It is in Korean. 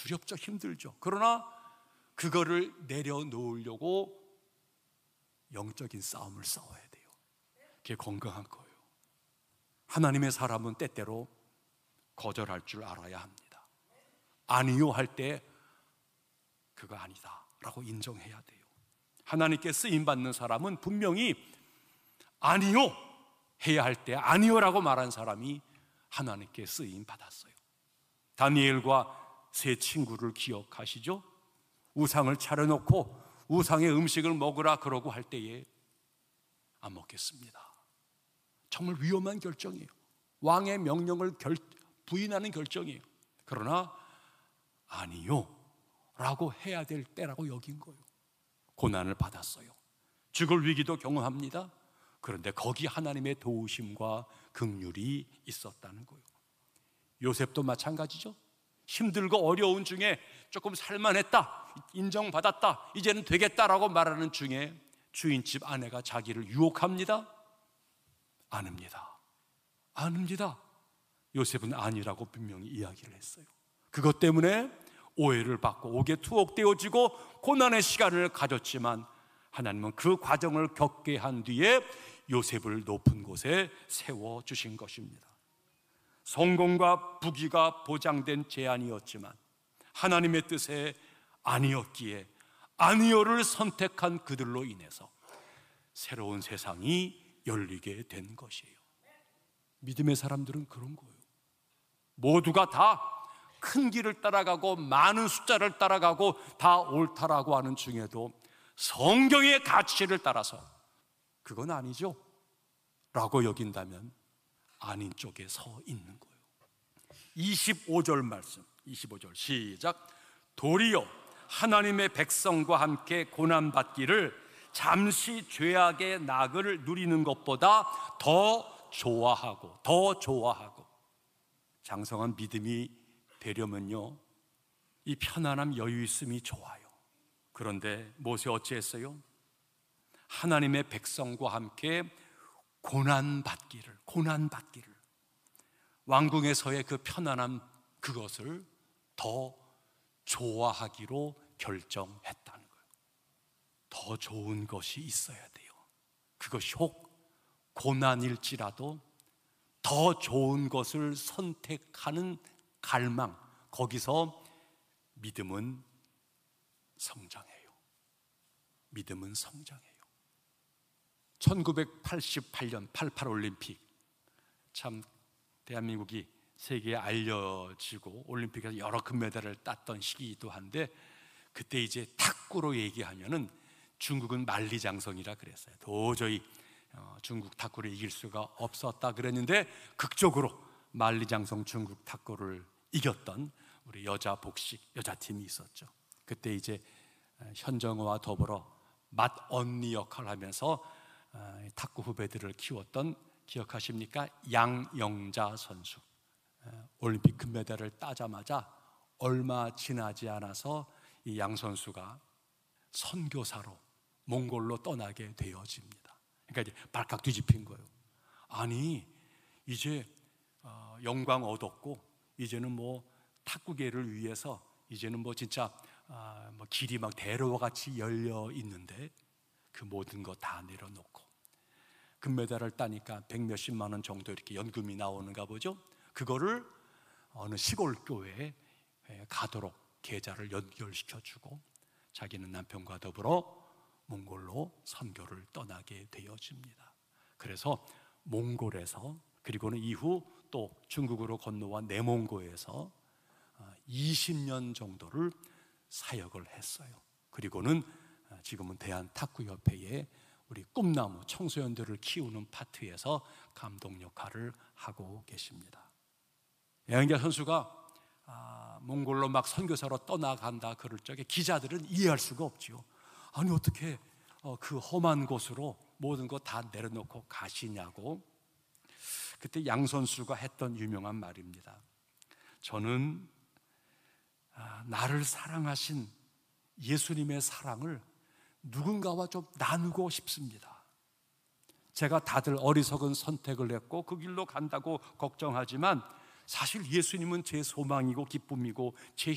두렵죠. 힘들죠. 그러나 그거를 내려놓으려고 영적인 싸움을 싸워야 돼요. 그게 건강한 거예요. 하나님의 사람은 때때로 거절할 줄 알아야 합니다. 아니요 할 때 그거 아니다 라고 인정해야 돼요. 하나님께 쓰임받는 사람은 분명히 아니요 해야 할 때 아니요 라고 말한 사람이 하나님께 쓰임받았어요. 다니엘과 세 친구를 기억하시죠? 우상을 차려놓고 우상의 음식을 먹으라 그러고 할 때에 안 먹겠습니다. 정말 위험한 결정이에요. 왕의 명령을 부인하는 결정이에요. 그러나 아니요 라고 해야 될 때라고 여긴 거예요. 고난을 받았어요. 죽을 위기도 경험합니다. 그런데 거기 하나님의 도우심과 긍휼이 있었다는 거예요. 요셉도 마찬가지죠. 힘들고 어려운 중에 조금 살만했다, 인정받았다, 이제는 되겠다라고 말하는 중에 주인집 아내가 자기를 유혹합니다. 아닙니다. 아닙니다. 요셉은 아니라고 분명히 이야기를 했어요. 그것 때문에 오해를 받고 옥에 투옥되어지고 고난의 시간을 가졌지만 하나님은 그 과정을 겪게 한 뒤에 요셉을 높은 곳에 세워주신 것입니다. 성공과 부귀가 보장된 제안이었지만 하나님의 뜻에 아니었기에 아니요를 선택한 그들로 인해서 새로운 세상이 열리게 된 것이에요. 믿음의 사람들은 그런 거예요. 모두가 다 큰 길을 따라가고 많은 숫자를 따라가고 다 옳다라고 하는 중에도 성경의 가치를 따라서 그건 아니죠 라고 여긴다면 아닌 쪽에 서 있는 거예요. 25절 말씀, 25절 시작. 도리어 하나님의 백성과 함께 고난받기를 잠시 죄악의 낙을 누리는 것보다 더 좋아하고 장성한 믿음이 되려면요, 이 편안함, 여유 있음이 좋아요. 그런데 모세 어찌했어요? 하나님의 백성과 함께 고난받기를 왕궁에서의 그 편안함, 그것을 더 좋아하기로 결정했다는 거예요. 더 좋은 것이 있어야 돼요. 그것이 혹 고난일지라도 더 좋은 것을 선택하는 갈망, 거기서 믿음은 성장해요. 믿음은 성장해요. 1988년 88올림픽, 참 대한민국이 세계에 알려지고 올림픽에서 여러 금메달을 땄던 시기이기도 한데, 그때 이제 탁구로 얘기하면은 중국은 만리장성이라 그랬어요. 도저히 중국 탁구를 이길 수가 없었다 그랬는데 극적으로 만리장성 중국 탁구를 이겼던 우리 여자 복식 여자팀이 있었죠. 그때 이제 현정화와 더불어 맏 언니 역할을 하면서 탁구 후배들을 키웠던, 기억하십니까? 양영자 선수. 올림픽 금메달을 따자마자 얼마 지나지 않아서 이 양 선수가 선교사로 몽골로 떠나게 되어집니다. 그러니까 이제 발칵 뒤집힌 거예요. 아니, 이제 영광 얻었고 이제는 뭐 탁구계를 위해서 이제는 뭐 진짜 뭐 길이 막 대로와 같이 열려 있는데 그 모든 거 다 내려놓고 금메달을 따니까 100몇십만 원 정도 이렇게 연금이 나오는가 보죠. 그거를 어느 시골 교회에 가도록 계좌를 연결시켜주고 자기는 남편과 더불어 몽골로 선교를 떠나게 되어집니다. 그래서 몽골에서, 그리고는 이후 또 중국으로 건너와 내몽고에서 20년 정도를 사역을 했어요. 그리고는 지금은 대한탁구협회에 우리 꿈나무 청소년들을 키우는 파트에서 감독 역할을 하고 계십니다. 양영자 선수가 몽골로 막 선교사로 떠나간다 그럴 적에 기자들은 이해할 수가 없지요. 아니 어떻게 그 험한 곳으로 모든 거 다 내려놓고 가시냐고. 그때 양 선수가 했던 유명한 말입니다. 저는 나를 사랑하신 예수님의 사랑을 누군가와 좀 나누고 싶습니다. 제가 다들 어리석은 선택을 했고 그 길로 간다고 걱정하지만 사실 예수님은 제 소망이고 기쁨이고 제